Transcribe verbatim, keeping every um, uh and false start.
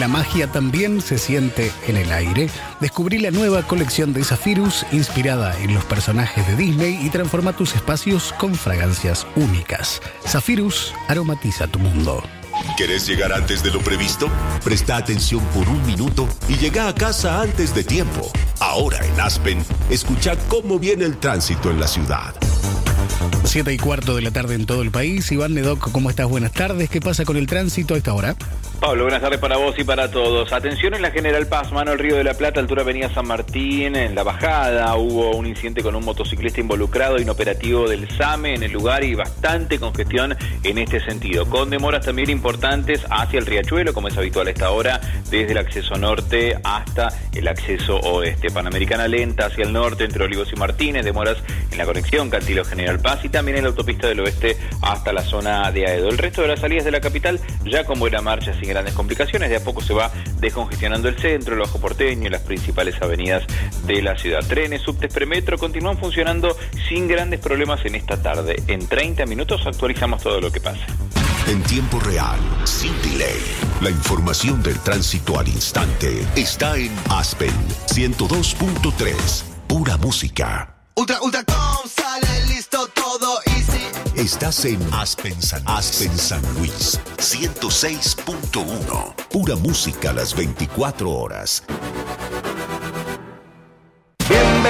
La magia también se siente en el aire. Descubrí la nueva colección de Zephyrus inspirada en los personajes de Disney y transforma tus espacios con fragancias únicas. Zephyrus aromatiza tu mundo. ¿Querés llegar antes de lo previsto? Presta atención por un minuto y llega a casa antes de tiempo. Ahora en Aspen, escucha cómo viene el tránsito en la ciudad. Siete y cuarto de la tarde en todo el país. Iván Nedoc, ¿cómo estás? Buenas tardes. ¿Qué pasa con el tránsito a esta hora? Pablo, buenas tardes para vos y para todos. Atención en la General Paz, mano al Río de la Plata, altura Avenida San Martín. En la bajada hubo un incidente con un motociclista involucrado, inoperativo del SAME en el lugar y bastante congestión en este sentido. Con demoras también importantes hacia el Riachuelo, como es habitual a esta hora, desde el acceso norte hasta el acceso oeste. Panamericana lenta hacia el norte entre Olivos y Martínez, demoras en la conexión Cantilo General Paz y también en la autopista del oeste hasta la zona de Aedo. El resto de las salidas de la capital ya con buena marcha, sin grandes complicaciones. De a poco se va descongestionando el centro, el Bajo Porteño y las principales avenidas de la ciudad. Trenes, subtes, premetro continúan funcionando sin grandes problemas en esta tarde. En treinta minutos actualizamos todo lo que pasa. En tiempo real, sin delay. La información del tránsito al instante está en Aspen ciento dos punto tres. Pura música. Ultra, ultra, com, sale listo todo easy. Estás en Aspen San, Aspen San Luis ciento seis punto uno. Pura música a las veinticuatro horas.